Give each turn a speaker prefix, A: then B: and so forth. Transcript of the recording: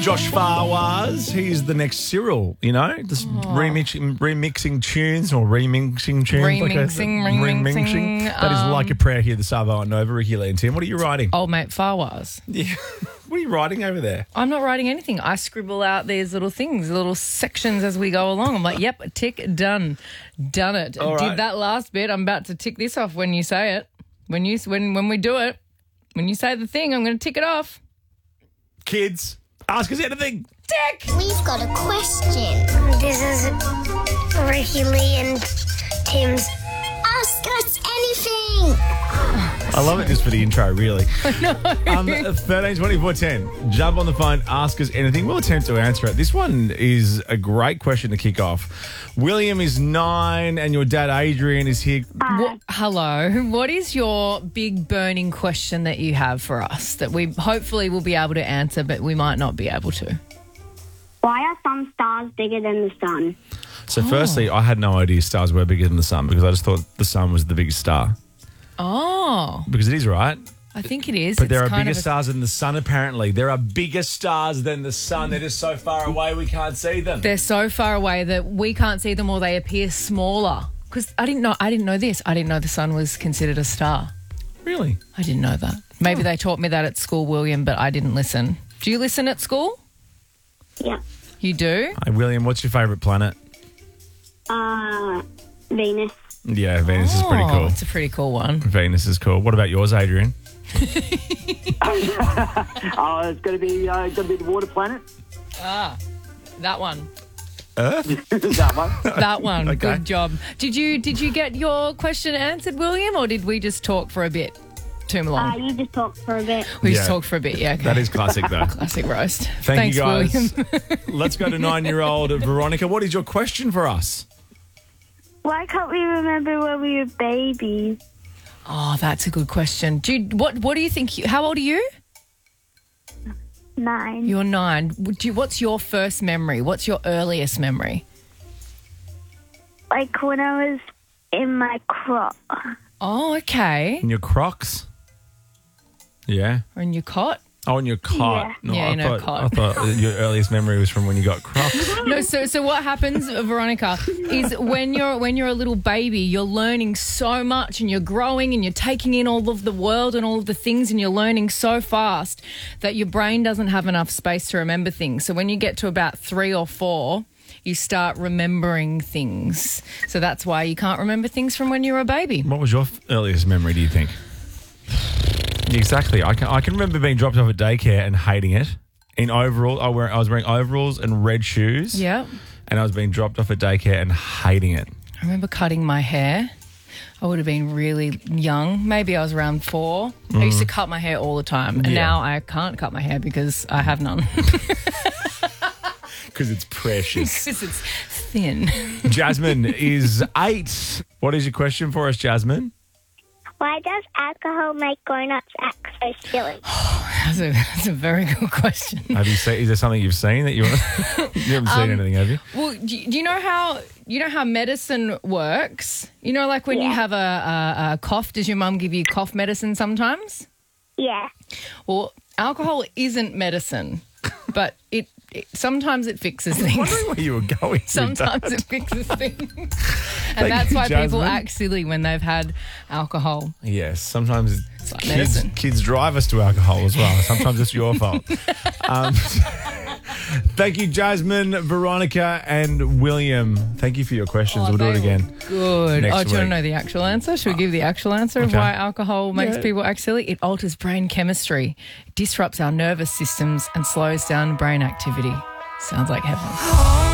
A: Josh Fawaz, he's the next Cyril, you know, just remixing tunes or remixing tunes.
B: Remixing.
A: That is like a prayer here this Arvo and Nova. Ricky Lee and Tim, what are you writing?
B: Old mate Fawaz.
A: Yeah. What are you writing over there?
B: I'm not writing anything. I scribble out these little things, little sections as we go along. I'm like, yep, tick, done. Done it.
A: All right.
B: Did that last bit. I'm about to tick this off when you say it. When we do it, when you say the thing, I'm going to tick it off.
A: Kids, ask us anything.
B: Tick!
C: We've got a question.
D: This is Ricky Lee and Tim's.
C: Ask us anything.
A: I love it just for the intro, really. No. 13 24 10. Jump on the phone, ask us anything. We'll attempt to answer it. This one is a great question to kick off. William is 9 and your dad Adrian is here.
B: Hello. What is your big burning question that you have for us that we hopefully will be able to answer, but we might not be able to?
D: Why are some stars bigger than the sun?
A: So firstly, I had no idea stars were bigger than the sun because I just thought the sun was the biggest star.
B: Oh.
A: Because it is, right?
B: I think it is.
A: But there are bigger stars than the sun, apparently. There are bigger stars than the sun. They're just so far away we can't see them.
B: They're so far away that we can't see them or they appear smaller. Because I didn't know this. I didn't know the sun was considered a star.
A: Really?
B: I didn't know that. Maybe they taught me that at school, William, but I didn't listen. Do you listen at school?
D: Yeah.
B: You do?
A: Hi, William, what's your favourite planet?
D: Venus.
A: Yeah, Venus is pretty cool.
B: It's a pretty cool one.
A: Venus is cool. What about yours, Adrian?
E: It's going to be the water planet.
B: That one.
A: Earth?
E: That one.
B: That one.
A: Okay.
B: Good job. Did you get your question answered, William, or did we just talk for a bit too long?
D: You just talked for a bit.
B: We just talked for a bit, yeah. Okay.
A: That is classic, though.
B: Classic roast.
A: Thank
B: Thanks,
A: you, guys.
B: William.
A: Let's go to 9-year-old Veronica. What is your question for us?
D: Why can't we remember when we were babies?
B: Oh, that's a good question. What do you think? How old are you?
D: 9.
B: You're 9. What's your first memory? What's your earliest memory?
D: Like when I was in my crop.
B: Oh, okay.
A: In your Crocs? Yeah.
B: Or in your cot?
A: Oh, in your cot.
D: Yeah.
A: No,
B: Yeah, in a cot.
A: I thought your earliest memory was from when you got Crocs.
B: No, so what happens, Veronica, is when you're a little baby, you're learning so much and you're growing and you're taking in all of the world and all of the things and you're learning so fast that your brain doesn't have enough space to remember things. So when you get to about 3 or 4, you start remembering things. So that's why you can't remember things from when you were a baby.
A: What was your earliest memory, do you think? Exactly. I can remember being dropped off at daycare and hating it. In overalls, I was wearing overalls and red shoes.
B: Yeah.
A: And I was being dropped off at daycare and hating it.
B: I remember cutting my hair. I would have been really young. Maybe I was around 4. I used to cut my hair all the time. And now I can't cut my hair because I have none.
A: Because it's precious.
B: Because it's thin.
A: Jasmine is 8. What is your question for us, Jasmine?
D: Why does alcohol make grown-ups act so silly?
B: That's a very good question.
A: Have you seen? Is there something you've seen that you haven't seen anything? Have you?
B: Well, do you know how medicine works? You know, like when you have a cough, does your mum give you cough medicine sometimes?
D: Yeah.
B: Well, alcohol isn't medicine, but sometimes it fixes
A: I'm
B: things.
A: wondering where you were going.
B: Sometimes it fixes things.
A: Thank
B: And that's
A: you,
B: why people
A: Jasmine.
B: act silly when they've had alcohol.
A: Yes, sometimes
B: like medicine.
A: kids drive us to alcohol as well. Sometimes it's your fault. Thank you, Jasmine, Veronica, and William. Thank you for your questions. We'll do it again.
B: Good.
A: next
B: Do you want to
A: week.
B: know the actual answer? Should we give the actual answer of
A: Okay.
B: why alcohol makes people act silly? It alters brain chemistry, disrupts our nervous systems, and slows down brain activity. Sounds like heaven.